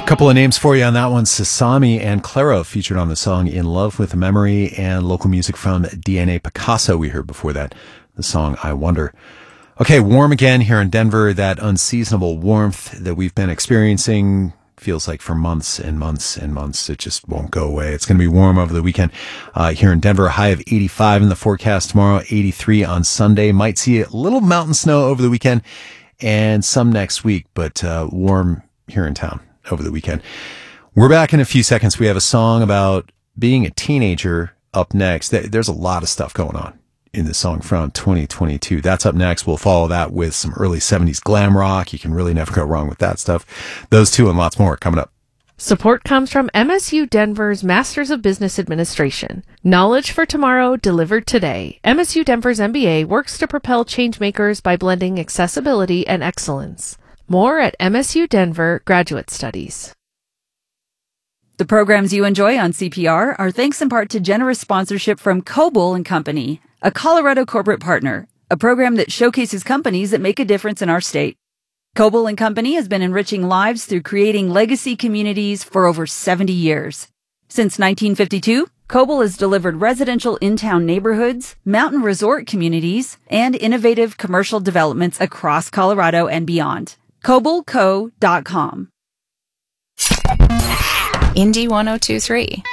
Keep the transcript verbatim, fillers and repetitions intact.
Couple of names for you on that one. Sasami and Claro featured on the song In Love with Memory, and local music from D N A Picasso we heard before that, the song I Wonder. Okay, warm again here in Denver. That unseasonable warmth that we've been experiencing feels like for months and months and months. It just won't go away. It's going to be warm over the weekend uh, here in Denver. A high of eighty-five in the forecast tomorrow, eighty-three on Sunday. Might see a little mountain snow over the weekend and some next week, but uh, warm here in town over the weekend. We're back in a few seconds. We have a song about being a teenager up next. There's a lot of stuff going on in the song from twenty twenty-two. That's up next. We'll follow that with some early seventies glam rock. You can really never go wrong with that stuff. Those two and lots more coming up. Support comes from M S U Denver's Masters of Business Administration. Knowledge for tomorrow, delivered today. M S U Denver's M B A works to propel changemakers by blending accessibility and excellence. More at M S U Denver Graduate Studies. The programs you enjoy on C P R are thanks in part to generous sponsorship from Coble and Company, a Colorado corporate partner, a program that showcases companies that make a difference in our state. Coble and Company has been enriching lives through creating legacy communities for over seventy years. Since nineteen fifty-two, Coble has delivered residential in-town neighborhoods, mountain resort communities, and innovative commercial developments across Colorado and beyond. Coble Co dot com. Indy one oh two three.